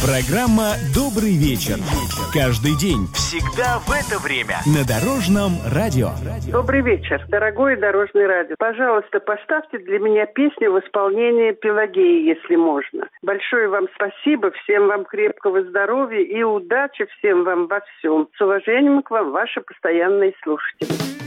Программа «Добрый вечер». Каждый день, всегда в это время. На Дорожном радио. Добрый вечер, дорогое Дорожное радио. Пожалуйста, поставьте для меня песню в исполнении Пелагеи, если можно. Большое вам спасибо, всем вам крепкого здоровья и удачи всем вам во всем. С уважением к вам, ваши постоянные слушатели.